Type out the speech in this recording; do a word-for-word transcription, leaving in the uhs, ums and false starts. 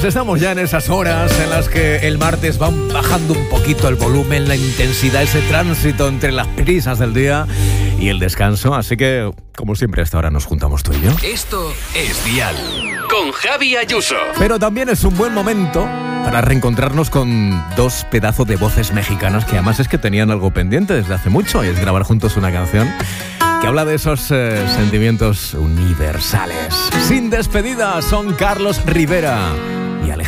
estamos ya en esas horas en las que el martes va bajando un poquito el volumen, la intensidad, ese tránsito entre las prisas del día y el descanso. Así que, como siempre, hasta ahora nos juntamos tú y yo. Esto es Dial con Javi Ayuso. Pero también es un buen momento para reencontrarnos con dos pedazos de voces mexicanas que además es que tenían algo pendiente desde hace mucho, y es grabar juntos una canción que habla de esos eh, sentimientos universales. Sin despedida, son Carlos Rivera